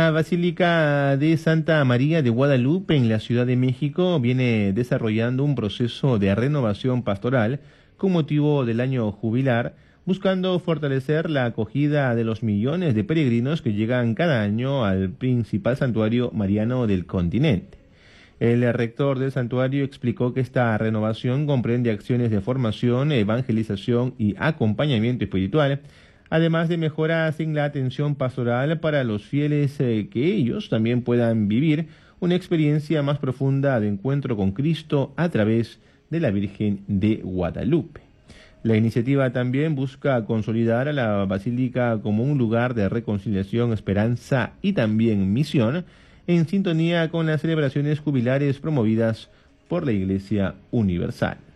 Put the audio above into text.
La Basílica de Santa María de Guadalupe en la Ciudad de México viene desarrollando un proceso de renovación pastoral con motivo del año jubilar, buscando fortalecer la acogida de los millones de peregrinos que llegan cada año al principal santuario mariano del continente. El rector del santuario explicó que esta renovación comprende acciones de formación, evangelización y acompañamiento espiritual, además de mejoras en la atención pastoral para los fieles, que ellos también puedan vivir una experiencia más profunda de encuentro con Cristo a través de la Virgen de Guadalupe. La iniciativa también busca consolidar a la Basílica como un lugar de reconciliación, esperanza y también misión, en sintonía con las celebraciones jubilares promovidas por la Iglesia Universal.